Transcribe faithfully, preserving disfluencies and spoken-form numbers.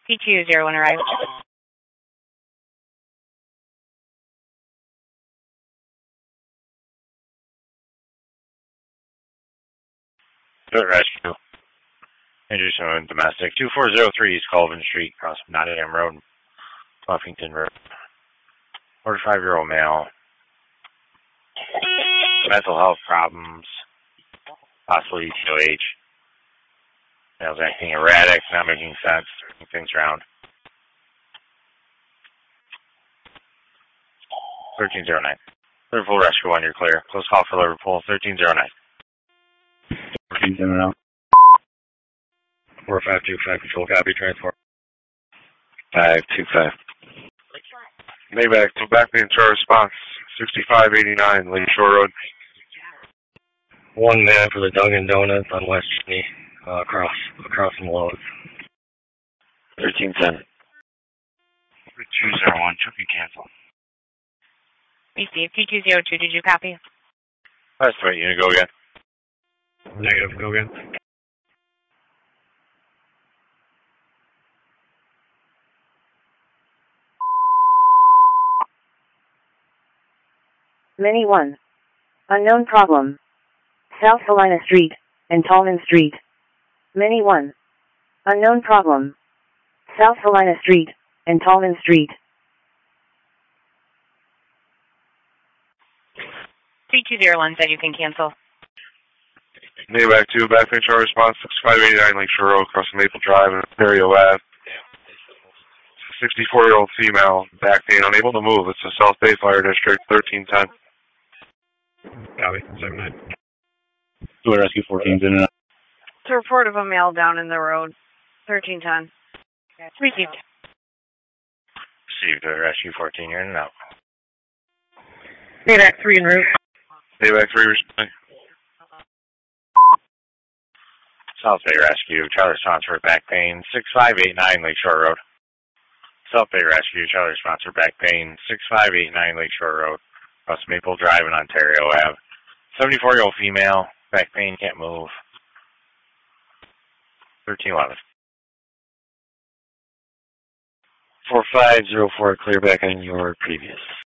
P two zero one arrival. Good rescue. Introducing domestic two four zero three East Colvin Street, across Nottingham Road, Buffington Road. forty-five-year-old male. Mental health problems, possibly E T O H. Male's acting erratic, not making sense, moving things around. thirteen zero nine. Liverpool Rescue one, you're clear. Close call for Liverpool, thirteen zero nine. fourteen zero nine. four five two five, control copy, transport. five two five. Maybach, to back me into our response, sixty-five eighty-nine Lakeshore Road. One man for the Dunkin' Donuts on West Chitney, uh, across, across from Lowe's. thirteen ten. two zero one, Chucky cancel. Receive P two zero two, did you copy? That's right, you gonna go again? Negative, go again. Mini one. Unknown problem. South Helena Street and Tallman Street. Mini one. Unknown problem. South Helena Street and Tallman Street. three two zero one said you can cancel. Maybach two, back me into our response, sixty-five eighty-nine Lakeshore Road, across Maple Drive and Ontario Ave. sixty-four-year-old female, back pain, unable to move. It's the South Bay Fire District, thirteen ten. Copy, seven nine. Two rescue fourteen's in and out. It's a report of a male down in the road, thirteen ten. Received. Received, uh, rescue fourteen, you're in and out. Maybach three en route. Maybach three, responding. South Bay Rescue, child response for back pain, six five eight nine Lakeshore Road. South Bay Rescue, child response for back pain, six five eight nine Lakeshore Road, across Maple Drive and Ontario Ave. seventy-four-year-old female, back pain, can't move. thirteen eleven. four five zero four, clear back on your previous.